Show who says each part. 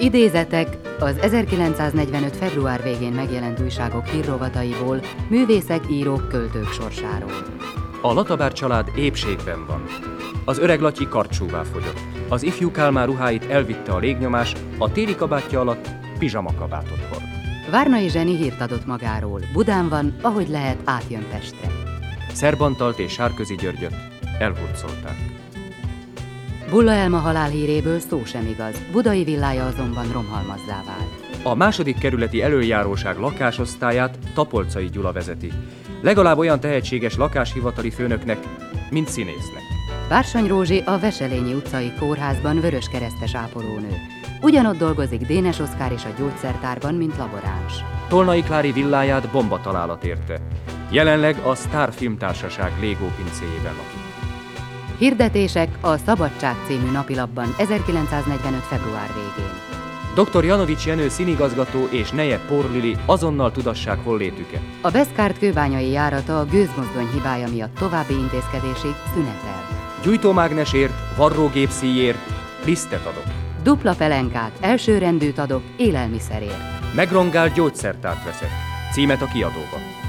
Speaker 1: Idézetek az 1945. február végén megjelent újságok hírrovataiból, művészek, írók, költők sorsáról.
Speaker 2: A Latabár család épségben van. Az öreg Latyi karcsúvá fogyott. Az ifjú Kálmán ruháit elvitte a légnyomás, a téli kabátja alatt pizsamakabátot hord.
Speaker 1: Várnai Zseni hírt adott magáról. Budán van, ahogy lehet, átjön Pestre.
Speaker 2: Szerb Antalt és Sárközi Györgyöt elhurcolták.
Speaker 1: Bulla Elma halálhíréből szó sem igaz, budai villája azonban romhalmazzá vált.
Speaker 2: A második kerületi elöljáróság lakásosztályát Tapolczai Gyula vezeti. Legalább olyan tehetséges lakáshivatali főnöknek, mint színésznek.
Speaker 1: Bársony Rózsi a Veselényi utcai kórházban vöröskeresztes ápolónő. Ugyanott dolgozik Dénes Oszkár is a gyógyszertárban, mint laboráns.
Speaker 2: Tolnai Klári villáját bombatalálat érte. Jelenleg a Sztár Filmtársaság légópincéjében lakik.
Speaker 1: Hirdetések a Szabadság című napilapban 1945. február végén.
Speaker 2: Dr. Janovics Jenő színigazgató és neje Porlili azonnal tudassák hollétüket.
Speaker 1: A Beszkárt kőbányai járata a gőzmozdony hibája miatt további intézkedésig szünetel.
Speaker 2: Gyújtómágnesért, varrógépszíjért lisztet adok.
Speaker 1: Dupla pelenkát, elsőrendűt adok élelmiszerért.
Speaker 2: Megrongált gyógyszertárt veszek. Címet a kiadóba.